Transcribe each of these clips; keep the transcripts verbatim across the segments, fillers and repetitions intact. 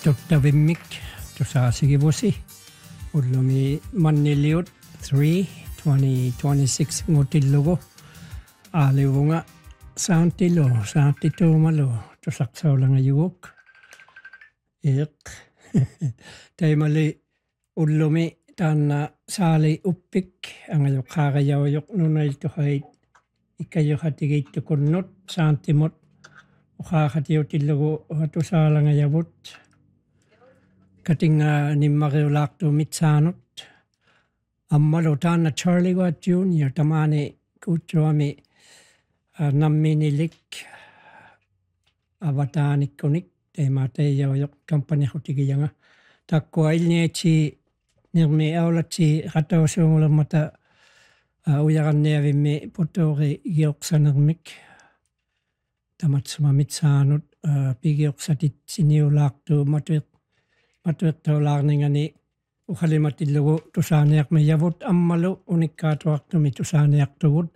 tuttavimmik tusaasigivusi ullumi manniliut three twenty twenty-six ngutillugu aaliuvunga saantilu saantituumalu tusaqsaulangayuguk iq taimali ullumi taanna saali uppik angayoqaaqayauyuq nunailtuhait ikkayuqatigiittukunnut saantimut uqaaqatiutillugu hatusaalangayavut katinga nimmariulaaqtu mitsaanut ammalu taanna Charlie Watt Junior tamaani kuutsuami namminilik avataanikkunik teimaateiyauyuq kampanihutigiyaga takkua ilniatsi nirmi aulatsi qatausuungulammata uyaranniavimmi putuuri igiuqsanermik tamatsuma mitsaanut pigiuqsatit siniulaaqtu matuiq matuiqtaulaarningani uqalimatillugu tusaaniaqmiyavut ammalu unikkaatuartumi tusaaniaqtugut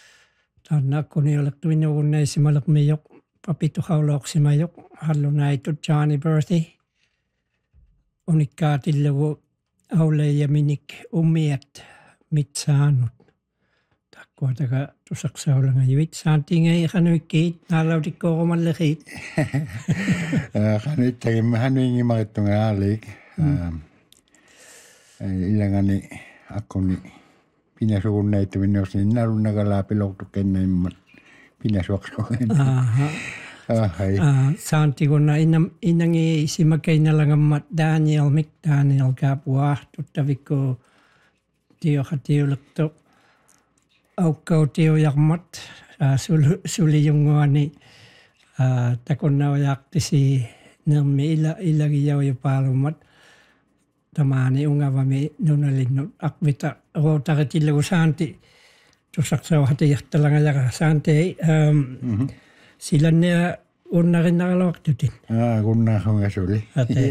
taannakkuniulertuinugunnaisimalermiyoq papituqaulooqsimayoq hallunaitut Johnny birthday unikkaatillegu auleiyaminik ummiat mitsaanut takkuataga tusaqsaulangayuit saantingay qanuikkiit naalautikkoorumalleriit qanuittagimma hanuingimarittungaalik ilangani akkuni pinasugunnaittuminnersin nalunnagalaapiloqtukennaimmat pinasuaqsugen aha ahai saantigunna inam inangi isimakkainalangammat Daniel Mick Daniel Kapua tuttavikku tioqatiulertu aukkautiujaqmat sulijunguani takunnaujaaqtisi nermi ila ilagiyaujupaalummat tamaani ungavami nunalinnut aqvita rootaqatillagu saanti tusaqsauhatijartalangajaqa saanti silannia unnarinnaraloqtutin ah gunnaaqungasuli ate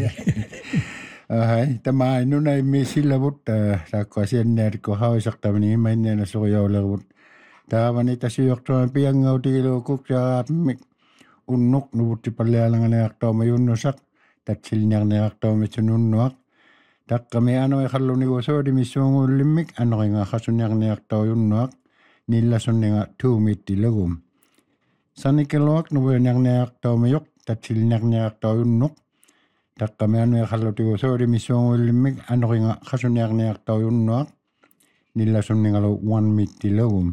ahai tamaa nunaimmi sillavut taakkuasianniatikku hauisartamani immainniana suriaulervut taavani tasiuartuama piangautigilukuk saaraapmik unnuk nuvuttipallialanganiartauma yunnusaq tatsilniarniartaumitsununnuaq taqqami anoi qallunigu soodimissuunguullimmik anoringa qasuniarniartaujunnuaq nillasunninga tuumiittilugum sanikeluaq nuvuaniarniartaumiyoq tatsilniarniartaujunnuq taqqami anoi qallutigu soodimissuunguullimmik anoringa qasuniarniartaujunnuaq nillasunningalu one-mittilugum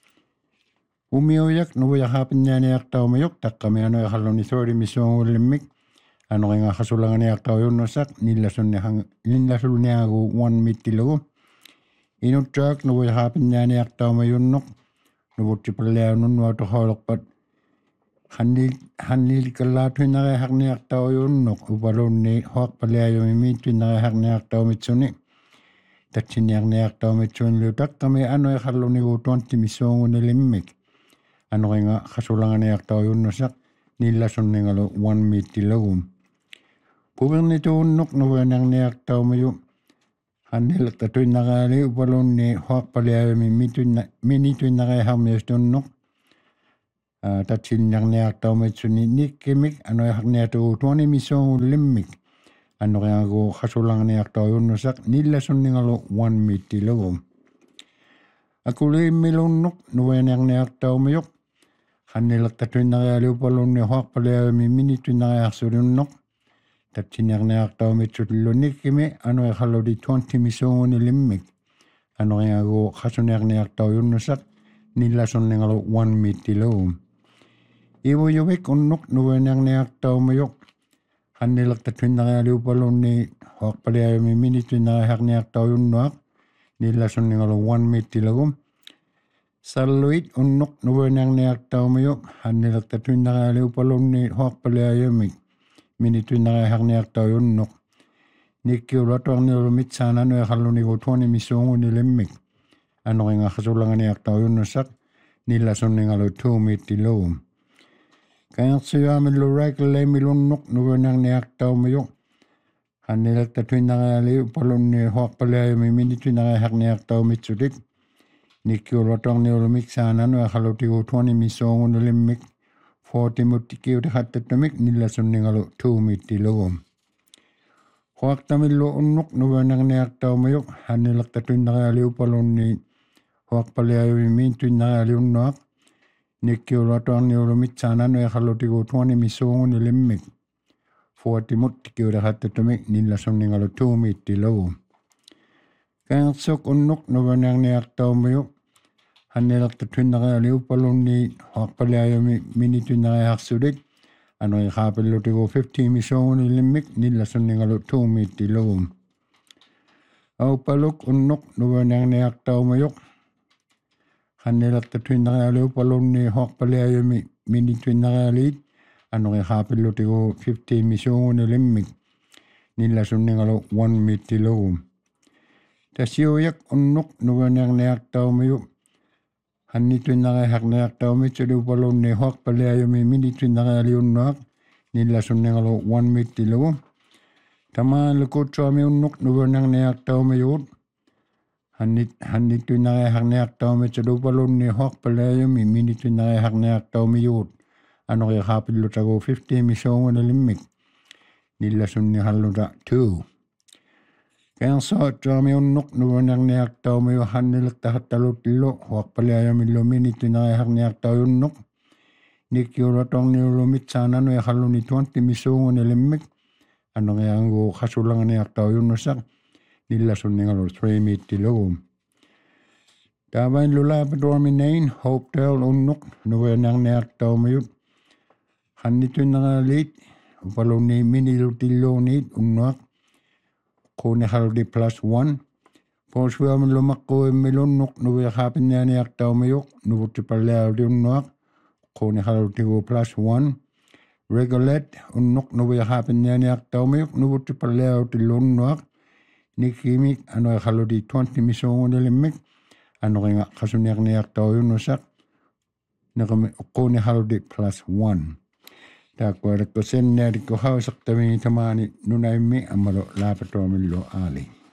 umiujak nuvuyaqaapinnianiartaumiyoq taqqami anoi qalluni soodimissuunguullimmik anoringa qasulanganiartaujunnussaq nillasunni nillasulniagu one-mittilugu inuttuaq nuvuyaqaapinnianiartaumajunnoq nuvuttipalliaununnuatoqaoloqpat Hanil hanil kallaatuinariharniartaujunnoq upalunni hoaqpalliajumimiittuinariharniartaumitsuni tatsiniarniartaumitsunilu taqqami anoi qallunigu twenty missuungunilimik anoringa qasulanganiartaujunnussaq nillasunningalu one-mittilugum puvernituunnoq nuvuaniarniartaumaju hannilertatuinnaraali upalunni hoaqpalliajumi mituinna minituinnariharmiustunnoq tatsilniarniartaumitsuni nikkimik anoiharniatugu twenty missuungullimmik anoriagu qasulanganiartaujunnussaq nillasunningalu one-mittilugum akuliimmilunnoq nuvuaniarniartaumiyoq hannilertatuinnariali upalunni hoaqpalliajumi minituinnariarsulunnoq tatsiniarniartaumitsutlu nikkimi anoi qalludi twenty missuungunilimik anoriagu qasuniarniartaujunnussaq nillasunningalu one-mittilugum ivuyuvik unnoq nuvuaniarniartaumiyoq hannilertatuinnariali upalunni hoaqpalliajumi minituinnariharniartaujunnuaq nillasunningalu one-mittilugum salluit unnoq nuvuaniarniartaumiyoq hannilertatuinnariali upalunni hoaqpalliajumi minituinnariharniartaujunnoq nikkiulatuarniulu mitsaananui qallunigu twenty missuungunilimik anoringa qasulanganiartaujunnussaq nillasunningalu two-mittilugum kanersiuamillu raikaleimilunnoq nuvuaniarniartaumiyoq hannilertatuinnariali upalunni hoaqpalliajumi minituinnariharniartaumitsutip nikkiulatuarniulu mitsaananui qallutigu twenty missuungunilimik forty muttikiutahattattumik nillasunningalu two-mittilugum Huak tamilo unnuk nuwanang niak tau mayok hanilak tatuin nakaliw palon ni huak palayaw imin tuin nakaliw nuak nikyo latuang ni ulumit sana no yakalotigo tuwan ni misongo ni limik. Fuatimut tikyo dakatatumik nilasong ni ngalotumit tilaw. Kaya sok unnuk nuwanang niak tau mayok hanilak tatuin nakaliw palon ni huak palayaw minituin nakayak sudik ano ay kapilo tigo fifty misong ni limik nila sun ni ngalo two miti loom. Au palok unok nuwanang niyak tau mayok. Hanilak tatuin nakaliw palong ni hok palayayo mi minituin nakalit ano ay kapilo tigo fifty misong ni limik nila sun ni ngalo one miti loom. Tasyoyak unok nuwanang niyak tau mayok. Hanituin nakahak nayak tau mit sudu palon ni hok palayayo mi minituin nakaliw nak nila sun ni ngalo one miti loom. Tama lukot sa mi unok nuwanang nayak tau mayot. Hanit hanituin nakahak nayak tau mit sudu palon ni hok palayayo mi minituin nakahak nayak tau mayot. Ano kaya kapit lutago fifty misong na limik nila sun ni haluda two. Kaya sa trami unok nuwanang niyak tau mayo hanilak tahat talot tilo huwag palaya mi lumini tinayahak niyak tau unok nikyo ratong ni lumit sana no yakalo ni twenty misongo ni limik ano nga ang kasulangan niyak tau yunosak nila sun ni ngalo three mit tilo. Tabay lula patormi nain hope tel unok nuwanang niyak tau mayo hanito nga lit upalo ni minilo tilo nit unok kone haldi plus one. Pos wea min lumakko e milunok nuwe hapin niya niyak tau mayok nuwe tipalayaw di unok kone haldi go plus one. Regulate unok nuwe hapin niya niyak tau mayok nuwe tipalayaw di lunok nikimik ano e haldi twenty misongo nilimik ano kaya kasunyak niyak tau yunosak nakami kone haldi plus one. Takwa ko sen niya di ko hawasak tabi tamani nunay mi amalo lapatro milo ali.